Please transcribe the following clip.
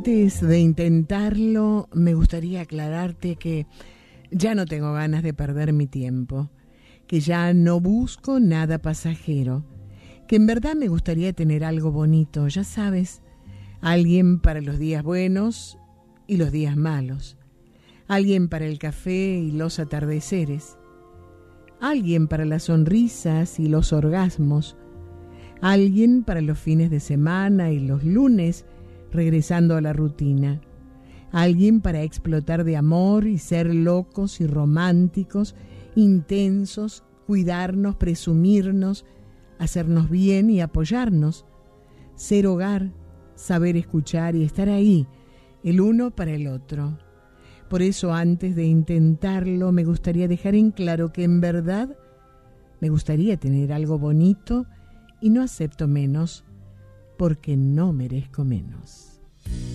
Antes de intentarlo, me gustaría aclararte que ya no tengo ganas de perder mi tiempo, que ya no busco nada pasajero, que en verdad me gustaría tener algo bonito, ya sabes, alguien para los días buenos y los días malos, alguien para el café y los atardeceres, alguien para las sonrisas y los orgasmos, alguien para los fines de semana y los lunes regresando a la rutina, alguien para explotar de amor y ser locos y románticos, intensos, cuidarnos, presumirnos, hacernos bien y apoyarnos, ser hogar, saber escuchar y estar ahí, el uno para el otro. Por eso, antes de intentarlo, me gustaría dejar en claro que en verdad me gustaría tener algo bonito y no acepto menos porque no merezco menos.